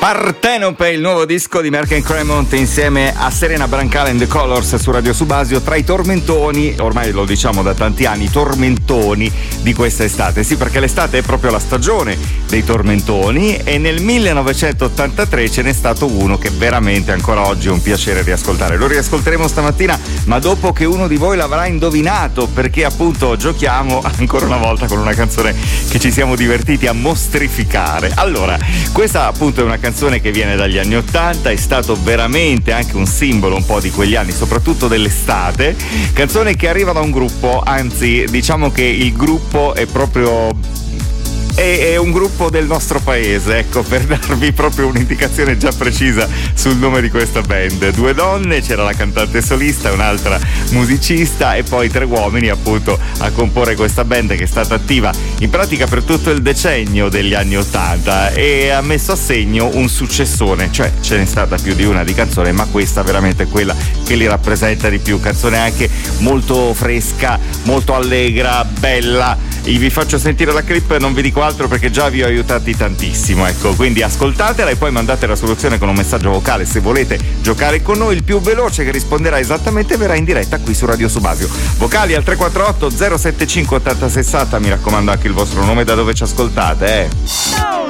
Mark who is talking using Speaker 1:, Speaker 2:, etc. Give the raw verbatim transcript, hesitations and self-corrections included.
Speaker 1: Partenope, il nuovo disco di Merck and Cremont insieme a Serena Brancale and the Colors su Radio Subasio, tra i tormentoni, ormai lo diciamo da tanti anni, tormentoni di questa estate. Sì, perché l'estate è proprio la stagione dei tormentoni e nel millenovecentottantatré ce n'è stato uno che veramente ancora oggi è un piacere riascoltare. Lo riascolteremo stamattina, ma dopo che uno di voi l'avrà indovinato, perché appunto giochiamo ancora una volta con una canzone che ci siamo divertiti a mostrificare. Allora, questa appunto è una canzone che viene dagli anni ottanta, è stato veramente anche un simbolo un po' di quegli anni, soprattutto dell'estate. Canzone che arriva da un gruppo, anzi diciamo che il gruppo è proprio È, è un gruppo del nostro paese, ecco, per darvi proprio un'indicazione già precisa sul nome di questa band. Due donne, c'era la cantante solista, un'altra musicista e poi tre uomini appunto a comporre questa band che è stata attiva in pratica per tutto il decennio degli anni ottanta e ha messo a segno un successone, cioè ce n'è stata più di una di canzone, ma questa veramente è quella che li rappresenta di più. Canzone anche molto fresca, molto allegra, bella. Vi faccio sentire la clip, non vi dico altro perché già vi ho aiutati tantissimo, ecco, quindi ascoltatela e poi mandate la soluzione con un messaggio vocale se volete giocare con noi. Il più veloce che risponderà esattamente verrà in diretta qui su Radio Subasio. Vocali al tre quattro otto zero sette cinque otto zero sei zero, mi raccomando anche il vostro nome, da dove ci ascoltate, eh.